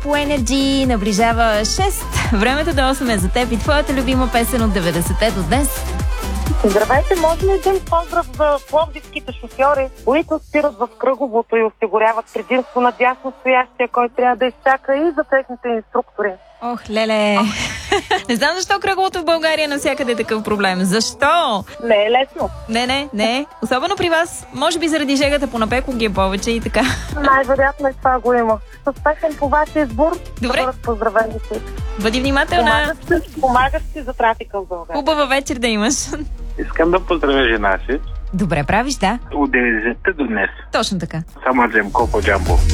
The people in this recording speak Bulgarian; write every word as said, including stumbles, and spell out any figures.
по Energy. Наближава шест. Времето до осем е за теб и твоята любима песен от деветдесетте до днес. Здравейте, може ли един поздрав за пловдивските шофьори, които спират в кръговото и осигуряват предимство на дясно стоящия, който трябва да изчака, и за техните инструктори? Ох, леле. Не знам защо кръговото в България навсякъде е такъв проблем. Защо? Не е лесно. Не, не, не. Особено при вас. Може би заради жегата по напеко ги е повече и така. Най-вероятно и това го има. С песен по вашия избор. Добре. Да бъдат поздравени всички. Бъди внимателна. Помагаш си за трафика в България. Хубава вечер да имаш. Искам да поздравя жена си Добре правиш, да. от деветдесетте до днес. Точно така. Само Джем Коко Джамбо.